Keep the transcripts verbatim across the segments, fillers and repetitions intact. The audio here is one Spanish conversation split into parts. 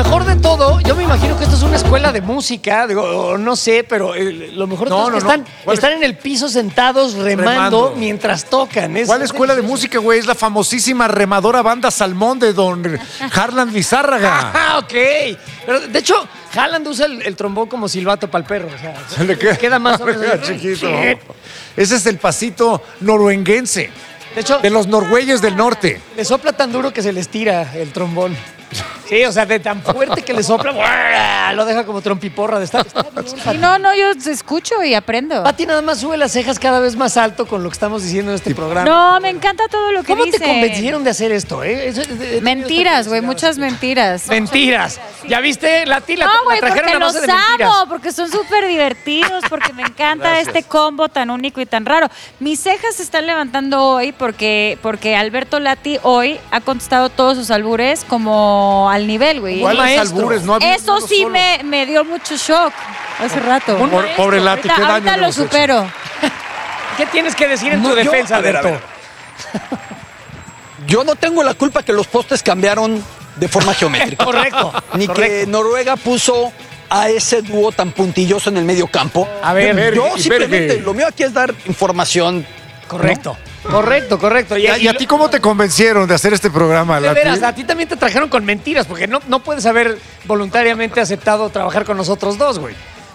mejor de todo, yo me imagino que esto es una escuela de música, digo, no sé, pero eh, lo mejor de No, todo es que no, están, no. están en el piso sentados remando, Remando. mientras tocan. Es, ¿Cuál es escuela de delicioso. música, güey? Es la famosísima remadora banda Salmón de don Harlan Lizárraga. Ah, ok. Pero de hecho, Haaland usa el, el trombón como silbato para el perro. O sea, Se le queda, queda más o menos. chiquito. Sí. Ese es el pasito noruenguense. De hecho, De los norgüeyes del norte. le sopla tan duro que se les tira el trombón. Sí, o sea, de tan fuerte que le sopla, ¡buah! Lo deja como trompiporra de estar. Está bien, Y no, no, yo escucho y aprendo. Pati nada más sube las cejas cada vez más alto con lo que estamos diciendo en este programa. No, me encanta todo lo que ¿Cómo dice. te convencieron de hacer esto, eh? Eso- de- de- Mentiras, güey, muchas mentiras. Mentiras. ¿Ya viste? La tila No, la güey, trajeron porque a base los de mentiras. amo, porque son súper divertidos, porque me encanta Gracias. este combo tan único y tan raro. Mis cejas se están levantando hoy porque, porque Alberto Lati hoy ha contestado todos sus albures como al nivel, güey. ¿Cuáles maestro. albures? No había Eso uno sí solo. me, me dio mucho shock hace rato. Un Pobre- Pobre Lati, Ahorita, qué daño ahorita le lo hemos hecho. supero. ¿Qué tienes que decir en No, tu yo- defensa, a ver, a Alberto? Yo no tengo la culpa que los postes cambiaron de forma geométrica. Correcto. Ni que correcto. Noruega puso a ese dúo tan puntilloso en el medio campo. A ver, yo y simplemente, Berge. lo mío aquí es dar información. Correcto. Correcto, correcto. ¿Y, a- y a ti cómo te convencieron de hacer este programa, De Lati? veras, a ti también te trajeron con mentiras, porque no, no puedes haber voluntariamente aceptado trabajar con nosotros dos, güey.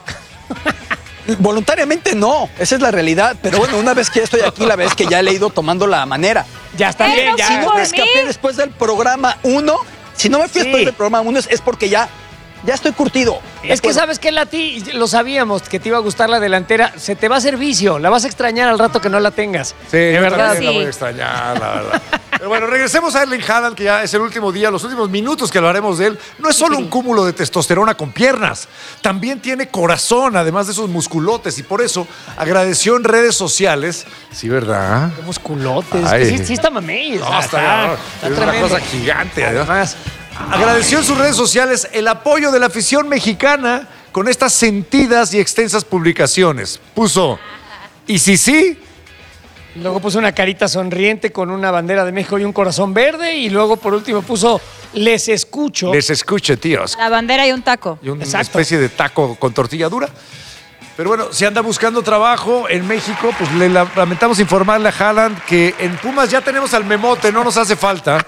Voluntariamente no, esa es la realidad. Pero bueno, una vez que estoy aquí, la vez que ya le he ido tomando la manera. Ya está Eh, bien, no, ya. sí, Si no por me mí. escapé después del programa uno, si no me fui Sí. después del programa uno, es, es porque ya, ya estoy curtido. Es que sabes que Lati, lo sabíamos que te iba a gustar la delantera, se te va a hacer vicio, la vas a extrañar al rato que no la tengas. Sí, de yo verdad. también la Sí. voy a extrañar, la verdad. Pero bueno, regresemos a Erling Haaland, que ya es el último día, los últimos minutos que hablaremos de él. No es solo un cúmulo de testosterona con piernas, también tiene corazón, además de esos musculotes, y por eso agradeció en redes sociales. Sí, ¿verdad? Qué musculotes. Ay. que sí, sí está mamey. o No, sea, está, está, es una tremendo. cosa gigante. además. Además, Agradeció en sus redes sociales el apoyo de la afición mexicana con estas sentidas y extensas publicaciones. Puso, y si sí, luego puso una carita sonriente con una bandera de México y un corazón verde. Y luego, por último, puso les escucho. les escuche, tíos. La bandera y un taco. Y una Exacto. especie de taco con tortilla dura. Pero bueno, si anda buscando trabajo en México, pues le la- lamentamos informarle a Haaland que en Pumas ya tenemos al memote, no nos hace falta.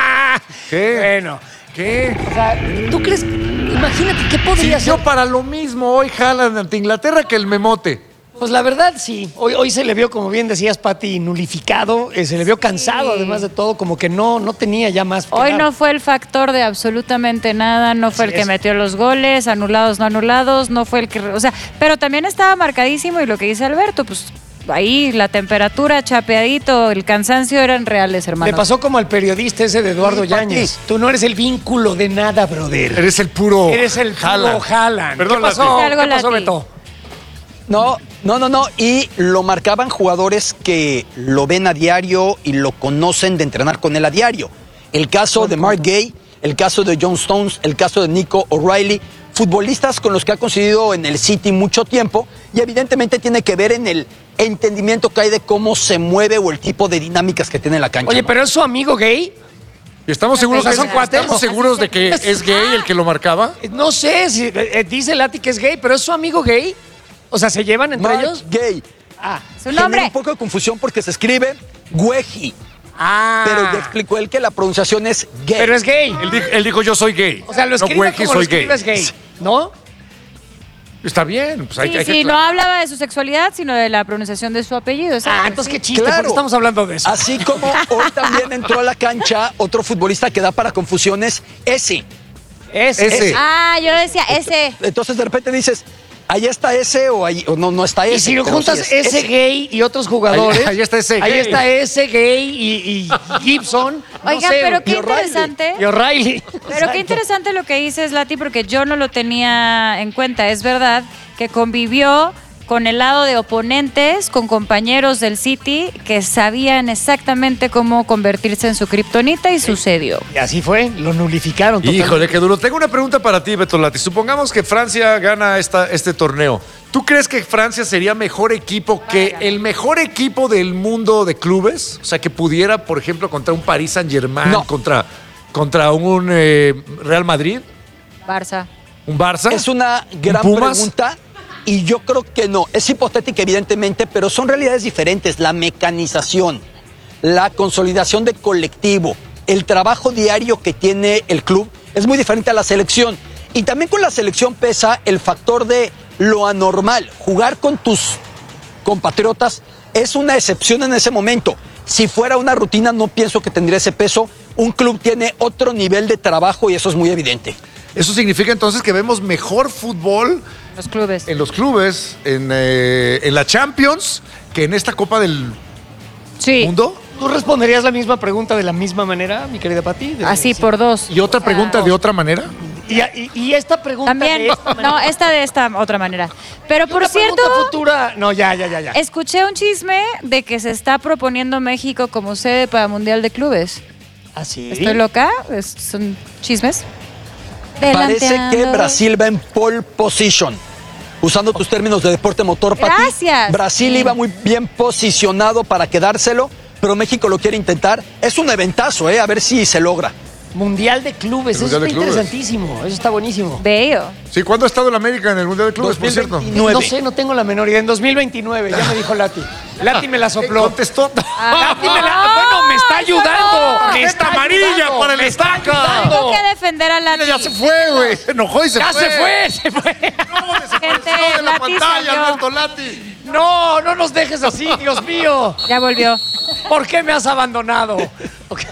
¿Qué? Bueno, ¿Qué? o sea, ¿tú crees? Imagínate qué podría Sirvió ser. para lo mismo hoy Haaland ante Inglaterra que el memote. Pues la verdad, sí. Hoy, hoy se le vio, como bien decías, Pati, nulificado. eh, se le vio cansado, además de todo, como que no, no tenía ya más. que Hoy dar. no fue el factor de absolutamente nada, no fue Así el que es. metió los goles, anulados, no anulados, no fue el que, o sea, pero también estaba marcadísimo y lo que dice Alberto, pues ahí la temperatura, chapeadito, el cansancio eran reales, hermano. Le pasó como al periodista ese de Eduardo Sí, Pati. Yáñez. Tú no eres el vínculo de nada, brother. Eres el puro Eres el Haaland. puro Haaland. Perdón, ¿Qué pasó? Lati. Algo, ¿Qué pasó, Lati. Beto? No, no, no, no. Y lo marcaban jugadores que lo ven a diario y lo conocen de entrenar con él a diario. El caso de Mark Gay, el caso de John Stones, el caso de Nico O'Reilly, futbolistas con los que ha coincidido en el City mucho tiempo y evidentemente tiene que ver en el entendimiento que hay de cómo se mueve o el tipo de dinámicas que tiene la cancha. Oye, ¿no? pero es su amigo gay. ¿Y ¿Estamos seguros, O sea, que son es- cuates. ¿Estamos seguros de que es gay el que lo marcaba? Eh, No sé si eh, eh, dice Lati que es gay, pero es su amigo gay. O sea, ¿se llevan entre Mark ellos? Gay. Ah, Su Genera nombre. un poco de confusión porque se escribe Güeji, ah. pero ya explicó él que la pronunciación es gay. Pero es gay. Él dijo, él dijo, yo soy gay. O sea, lo no, escribe güey, que como lo soy gay. escribes gay, ¿no? Está bien. Pues hay, Sí, hay que sí, no aclarar. hablaba de su sexualidad, sino de la pronunciación de su apellido. Ah, entonces qué chiste, Claro. porque estamos hablando de eso. Así como hoy también entró a la cancha otro futbolista que da para confusiones, ese. Es, Ese. es- Ah, yo decía ese. Entonces de repente dices, ahí está ese o, ahí, o no, no está ese. Y si lo pero juntas sí es ese gay y otros jugadores. Ahí- ahí está ese Ahí gay. está ese gay y, y Gibson. no Oigan, sé, pero qué y O'Reilly. interesante. Y O'Reilly. Pero qué Exacto. interesante lo que dices, Lati, porque yo no lo tenía en cuenta. Es verdad que convivió con el lado de oponentes, con compañeros del City que sabían exactamente cómo convertirse en su kriptonita y sucedió. Y así fue, lo nulificaron. Híjole, qué duro. Tengo una pregunta para ti, Beto Lati. Supongamos que Francia gana esta, este torneo. ¿Tú crees que Francia sería mejor equipo que el mejor equipo del mundo de clubes? O sea, que pudiera, por ejemplo, contra un Paris Saint-Germain, No. contra, contra un eh, Real Madrid. Barça. ¿Un Barça? Es una gran Pumas? pregunta y yo creo que no. Es hipotética, evidentemente, pero son realidades diferentes. La mecanización, la consolidación de colectivo, el trabajo diario que tiene el club es muy diferente a la selección. Y también con la selección pesa el factor de lo anormal. Jugar con tus compatriotas es una excepción en ese momento. Si fuera una rutina, no pienso que tendría ese peso. Un club tiene otro nivel de trabajo y eso es muy evidente. Eso significa entonces que vemos mejor fútbol Los clubes. en los clubes, en, eh, en la Champions, que en esta Copa del Sí. Mundo. ¿Tú responderías la misma pregunta de la misma manera, mi querida Pati? De- Así sí. por dos. Y otra O sea, pregunta de otra manera. Y, y- y esta pregunta También, de esta manera. no, esta de esta otra manera. Pero por Una cierto, pregunta futura. No, ya, ya, ya, ya. escuché un chisme de que se está proponiendo México como sede para Mundial de Clubes. ¿Así? ¿Estoy loca? Es- ¿Son chismes? Parece que Delanteando. Brasil va en pole position. Usando tus términos de deporte motor, Pati. Gracias. Brasil Sí. iba muy bien posicionado para quedárselo, pero México lo quiere intentar. Es un eventazo, ¿eh? A ver si se logra. Mundial de clubes. El Eso Mundial está de clubes. interesantísimo. Eso está buenísimo. Veo. Sí, ¿cuándo ha estado el América en el Mundial de Clubes, por cierto? dos mil veintinueve. No sé, no tengo la menor idea. En dos mil veintinueve, ya me dijo Lati. Lati me la sopló. Contestó. Lati me la... Bueno, me está eso ayudando. no. Me Está está amarilla ayudando, para el me está estaca. ayudando. Tengo que defender a la Mira, ya se fue, güey. Se enojó y se Ya fue. se fue, se fue. No, desapareció Gente, de la Lati pantalla, salió. Alberto Lati. No, no nos dejes así, Dios mío. Ya volvió. ¿Por qué me has abandonado? Ok.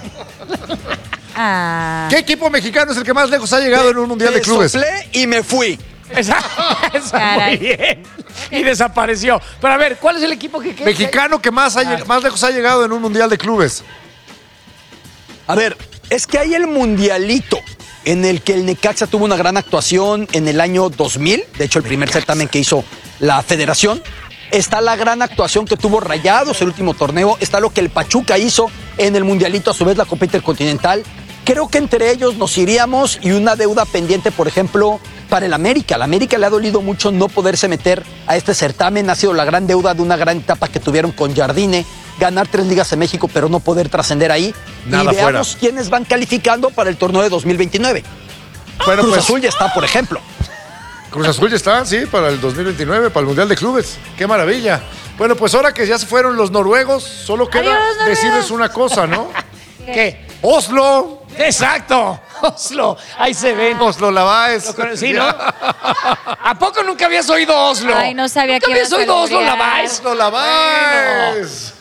Ah. ¿Qué equipo mexicano es el que más lejos ha llegado en un Mundial de Te Clubes? soplé y me fui. Esa, esa, Caray. muy bien. Y desapareció. Pero a ver, ¿cuál es el equipo que... que- Mexicano que más, ha lleg- más lejos ha llegado en un Mundial de Clubes. A ver, es que hay el mundialito en el que el Necaxa tuvo una gran actuación en el año dos mil, de hecho el primer certamen que hizo la federación. Está la gran actuación que tuvo Rayados el último torneo, está lo que el Pachuca hizo en el mundialito, a su vez la Copa Intercontinental. Creo que entre ellos nos iríamos y una deuda pendiente, por ejemplo, para el América. Al América le ha dolido mucho no poderse meter a este certamen. Ha sido la gran deuda de una gran etapa que tuvieron con Jardine, ganar tres ligas en México, pero no poder trascender ahí. Nada y veamos fuera. quiénes van calificando para el torneo de dos mil veintinueve. Bueno, Cruz pues Azul ya está, por ejemplo. Cruz Azul ya está, sí, para el dos mil veintinueve, para el Mundial de Clubes. ¡Qué maravilla! Bueno, pues ahora que ya se fueron los noruegos, solo queda Adiós, noruegos. decirles una cosa, ¿no? ¿Qué? Oslo. Exacto. Oslo. Ahí se ven. Oslo Lavaes. Sí, ¿no? ¿A poco nunca habías oído Oslo? Ay, no sabía ¿Nunca que habías ibas a oído Oslo alburear. Lavaes? Oslo Lavaes.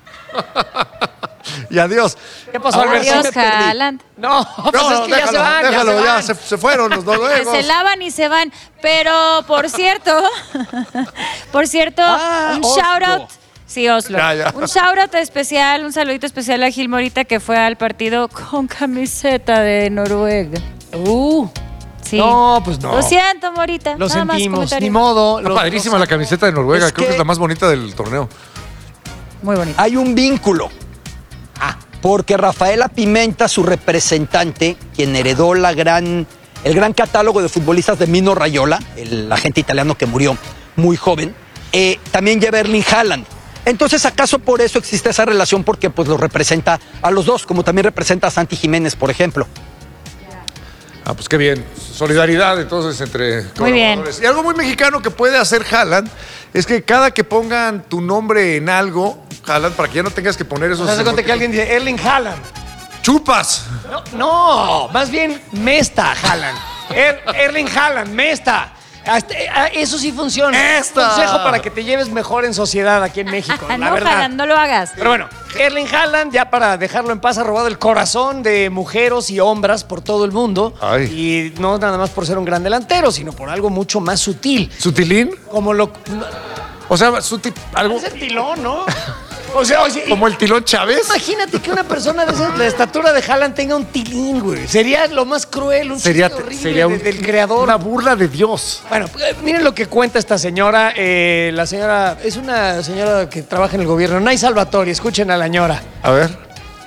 Y adiós. ¿Qué pasó, Ahora Alberto? sí Adiós, me perdí. Haaland. No, pues No, es no, que ya déjalo, se van, déjalo, ya se ya van. se, se fueron los Que noruegos. se lavan y se van. Pero, por cierto, por cierto, Ah, un Oslo. shout out. Sí, Oslo. Ya, ya. Un shout out especial, un saludito especial a Gil Morita que fue al partido con camiseta de Noruega. Uh, Sí. No, pues no. Lo siento, Morita. Lo Nada más sentimos, comentario. ni modo. Está Los- padrísima la camiseta de Noruega, Es creo que que- es la más bonita del torneo. Muy bonito. Hay un vínculo. Ah. Porque Rafaela Pimenta, su representante, quien heredó la gran, el gran catálogo de futbolistas de Mino Raiola, el agente italiano que murió muy joven, eh, también lleva a Erling Haaland. Entonces, ¿acaso por eso existe esa relación? Porque pues los representa a los dos, como también representa a Santi Jiménez, por ejemplo. Ah, pues qué bien. Solidaridad entonces entre Muy bien. colaboradores. Y algo muy mexicano que puede hacer Haaland es que cada que pongan tu nombre en algo, Haaland, para que ya no tengas que poner esos... ¿Te das cuenta que alguien dice Erling Haaland? ¡Chupas! No, no, más bien Mesta Haaland. Er- Erling Haaland, Mesta. Hasta- ah, Eso sí funciona. Esta. Consejo para que te lleves mejor en sociedad aquí en México, la no, verdad. Haaland, no lo hagas. Pero bueno, Erling Haaland, ya para dejarlo en paz, ha robado el corazón de mujeres y hombres por todo el mundo. Ay. Y no nada más por ser un gran delantero, sino por algo mucho más sutil. ¿Sutilín? Como lo... no, O sea, sutil, algo es el tilón, ¿no? O sea, oye, como el tilón Chávez. imagínate que una persona de esa, la estatura de Haaland tenga un tilín, güey. Sería lo más cruel, un Sería, chiste horrible sería un- de- del creador. una burla de Dios. Bueno, eh, miren lo que cuenta esta señora. Eh, la señora es una señora que trabaja en el gobierno. Nay Salvatori, escuchen a la señora. A ver.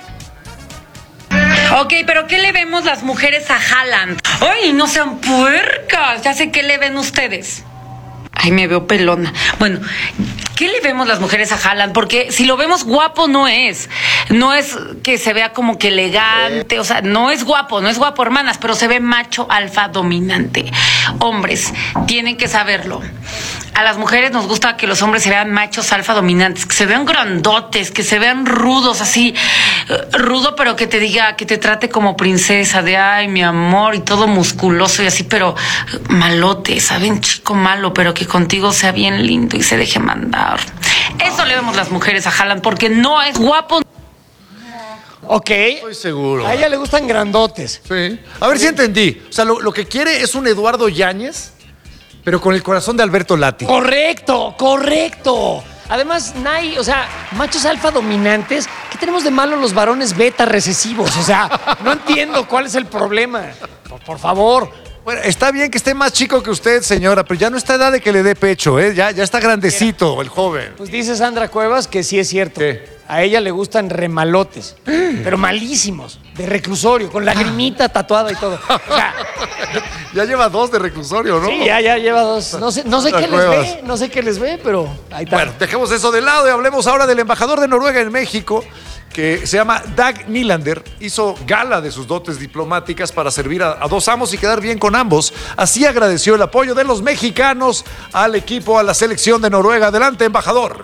Ok, pero ¿qué le vemos las mujeres a Haaland? ¡Ay, no sean puercas! Ya sé qué le ven ustedes. Ay, me veo pelona. Bueno, ¿Qué le vemos las mujeres a Haaland? Porque si lo vemos guapo no es. No es que se vea como que elegante, o sea, no es guapo, no es guapo, hermanas, pero se ve macho alfa dominante. Hombres, tienen que saberlo. A las mujeres nos gusta que los hombres se vean machos alfa dominantes, que se vean grandotes, que se vean rudos, así, rudo, pero que te diga, que te trate como princesa, de ay, mi amor, y todo musculoso y así, pero malote, ¿saben? Chico malo, pero que contigo sea bien lindo y se deje mandar. Eso le vemos las mujeres a Haaland, porque no es guapo. Ok. Estoy seguro. A ella le gustan grandotes. Sí. A ver si entendí. O sea, lo, lo que quiere es un Eduardo Yáñez, pero con el corazón de Alberto Lati. Correcto, correcto. Además, Nay, o sea, machos alfa dominantes, ¿qué tenemos de malo los varones beta recesivos? O sea, no entiendo cuál es el problema. Por, por favor. Bueno, está bien que esté más chico que usted, señora, pero ya no está edad de que le dé pecho, ¿eh? Ya, ya está grandecito el joven. Pues dice Sandra Cuevas que sí es cierto. ¿Qué? A ella le gustan remalotes, pero malísimos, de reclusorio, con lagrimita tatuada y todo. O sea, Ya lleva dos de reclusorio, ¿no? sí, ya, ya lleva dos. No sé, no sé Sandra qué les Cuevas. ve, no sé qué les ve, pero ahí está. Bueno, dejemos eso de lado y hablemos ahora del embajador de Noruega en México, que se llama Dag Nylander. Hizo gala de sus dotes diplomáticas para servir a, a dos amos y quedar bien con ambos. Así agradeció el apoyo de los mexicanos al equipo, a la selección de Noruega. Adelante, embajador.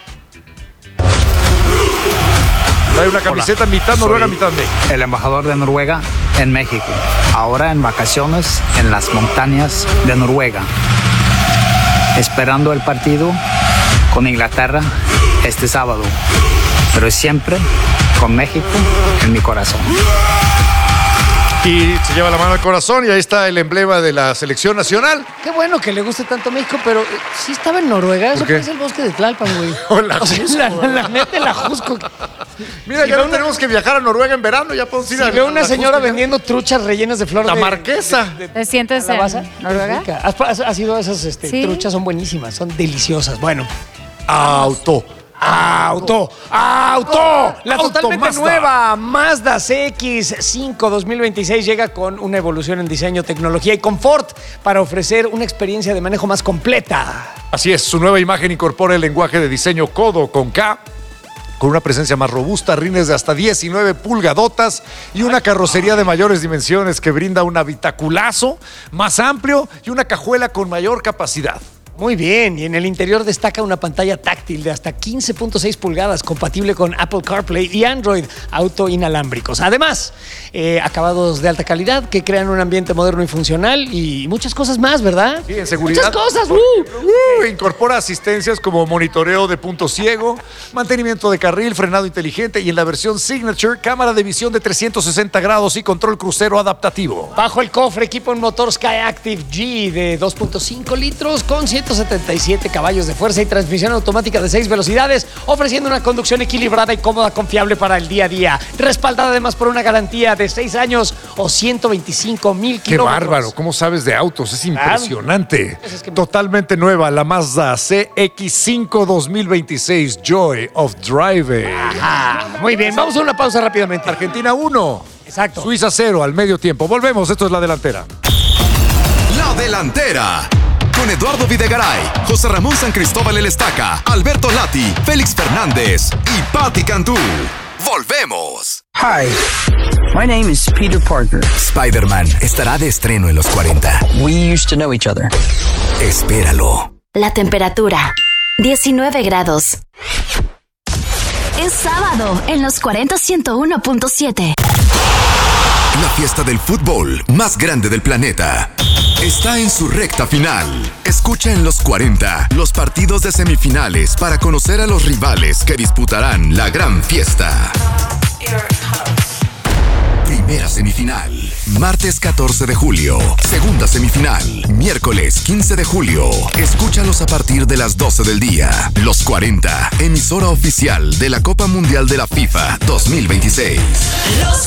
Trae una camiseta Hola, mitad Noruega, soy mitad México. el embajador de Noruega en México. Ahora en vacaciones en las montañas de Noruega. Esperando el partido con Inglaterra este sábado. Pero siempre con México en mi corazón. Y se lleva la mano al corazón y ahí está el emblema de la selección nacional. Qué bueno que le guste tanto México, pero eh, sí estaba en Noruega. Eso qué? parece el bosque de Tlalpan, güey. O la O sea, Jusco. la, la, la neta, la Jusco. Mira, Si ya veo no una- tenemos que viajar a Noruega en verano, ya podemos ir Si a veo una a la señora Jusco. vendiendo truchas rellenas de flor La de... marquesa. de- de- ¿Te sientes en calabaza. Noruega? Rica. ¿Has, has- has ido a esas este, Sí. truchas? Son buenísimas, son deliciosas. Bueno. Auto. ¡Auto! ¡Auto! La Auto totalmente Mazda. nueva Mazda C X cinco dos mil veintiséis llega con una evolución en diseño, tecnología y confort para ofrecer una experiencia de manejo más completa. Así es, su nueva imagen incorpora el lenguaje de diseño Kodo con K, con una presencia más robusta, rines de hasta diecinueve pulgadotas y una carrocería de mayores dimensiones que brinda un habitaculazo más amplio y una cajuela con mayor capacidad. Muy bien, y en el interior destaca una pantalla táctil de hasta quince punto seis pulgadas, compatible con Apple CarPlay y Android Auto inalámbricos. Además, eh, acabados de alta calidad que crean un ambiente moderno y funcional y muchas cosas más, ¿verdad? Sí, en seguridad. Muchas cosas, Por ¡uh! ejemplo, uh, incorpora asistencias como monitoreo de punto ciego, mantenimiento de carril, frenado inteligente y en la versión Signature, cámara de visión de trescientos sesenta grados y control crucero adaptativo. Bajo el cofre equipa un motor Skyactiv G de dos punto cinco litros con ciento setenta y siete caballos de fuerza y transmisión automática de seis velocidades, ofreciendo una conducción equilibrada y cómoda, confiable para el día a día. Respaldada además por una garantía de seis años o ciento veinticinco mil Qué kilómetros. bárbaro, ¿cómo sabes de autos? Es impresionante. Pues es que- Totalmente nueva, la Mazda C X cinco dos mil veintiséis, Joy of Driving. Ah, muy bien, vamos a una pausa rápidamente. Argentina uno. Exacto. Suiza cero al medio tiempo. Volvemos, esto es La Delantera. La Delantera. Con Eduardo Videgaray, José Ramón San Cristóbal El Estaca, Alberto Lati, Félix Fernández y Patti Cantú. Volvemos. Hi, my name is Peter Parker. Spider-Man estará de estreno en los cuarenta. We used to know each other. Espéralo. La temperatura, diecinueve grados. Es sábado en los cuarenta ciento uno punto siete. La fiesta del fútbol más grande del planeta está en su recta final. Escucha en los cuarenta los partidos de semifinales para conocer a los rivales que disputarán la gran fiesta. Primera semifinal, martes catorce de julio. Segunda semifinal, miércoles quince de julio. Escúchalos a partir de las doce del día. Los cuarenta, emisora oficial de la Copa Mundial de la FIFA dos mil veintiséis. Los